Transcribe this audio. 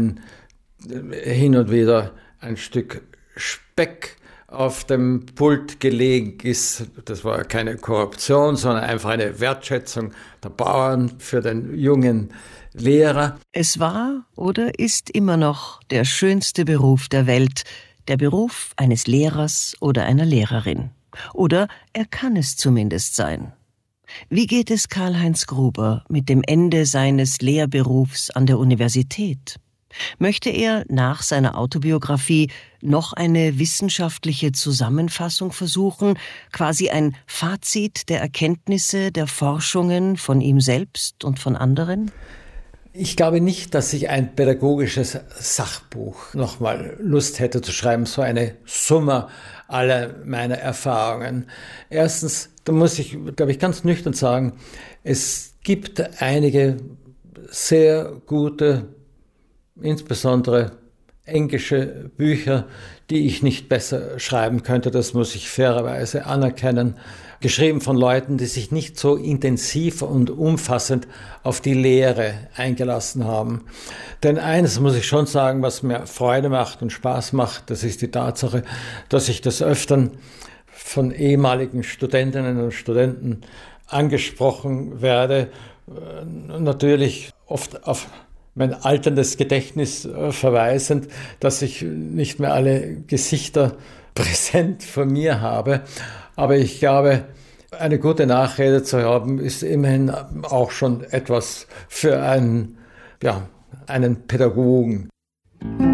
wenn hin und wieder ein Stück Speck auf dem Pult gelegen ist. Das war keine Korruption, sondern einfach eine Wertschätzung der Bauern für den jungen Lehrer. Es war oder ist immer noch der schönste Beruf der Welt, der Beruf eines Lehrers oder einer Lehrerin. Oder er kann es zumindest sein. Wie geht es Karl-Heinz Gruber mit dem Ende seines Lehrberufs an der Universität? Möchte er nach seiner Autobiografie noch eine wissenschaftliche Zusammenfassung versuchen, quasi ein Fazit der Erkenntnisse, der Forschungen von ihm selbst und von anderen? Ich glaube nicht, dass ich ein pädagogisches Sachbuch nochmal Lust hätte zu schreiben, so eine Summe aller meiner Erfahrungen. Erstens, da muss ich, glaube ich, ganz nüchtern sagen, es gibt einige sehr gute, insbesondere englische Bücher, die ich nicht besser schreiben könnte, das muss ich fairerweise anerkennen. Geschrieben von Leuten, die sich nicht so intensiv und umfassend auf die Lehre eingelassen haben. Denn eines muss ich schon sagen, was mir Freude macht und Spaß macht, das ist die Tatsache, dass ich des Öfteren von ehemaligen Studentinnen und Studenten angesprochen werde, natürlich oft auf mein alterndes Gedächtnis verweisend, dass ich nicht mehr alle Gesichter präsent vor mir habe. Aber ich glaube, eine gute Nachrede zu haben, ist immerhin auch schon etwas für einen Pädagogen.